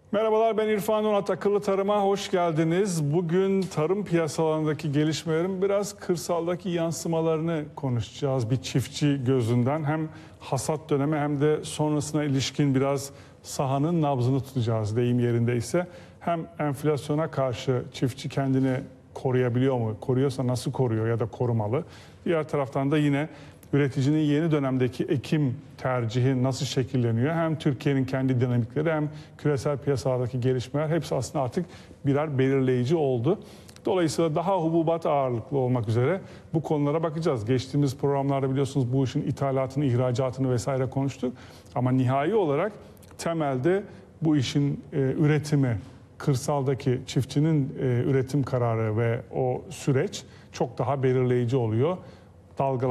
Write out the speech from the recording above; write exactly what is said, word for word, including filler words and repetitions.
Merhabalar, ben İrfan Donat. Akıllı Tarım'a hoş geldiniz. Bugün tarım piyasalarındaki gelişmelerin biraz kırsaldaki yansımalarını konuşacağız bir çiftçi gözünden. Hem hasat dönemi hem de sonrasına ilişkin biraz sahanın nabzını tutacağız deyim yerindeyse. Hem enflasyona karşı çiftçi kendini koruyabiliyor mu? Koruyorsa nasıl koruyor ya da korumalı? Diğer taraftan da yine üreticinin yeni dönemdeki ekim tercihi nasıl şekilleniyor? Hem Türkiye'nin kendi dinamikleri hem küresel piyasalardaki gelişmeler hepsi aslında artık birer belirleyici oldu. Dolayısıyla daha hububat ağırlıklı olmak üzere bu konulara bakacağız. Geçtiğimiz programlarda biliyorsunuz bu işin ithalatını, ihracatını vesaire konuştuk. Ama nihai olarak temelde bu işin e, üretimi, kırsaldaki çiftçinin e, üretim kararı ve o süreç çok daha belirleyici oluyor. Dalgalar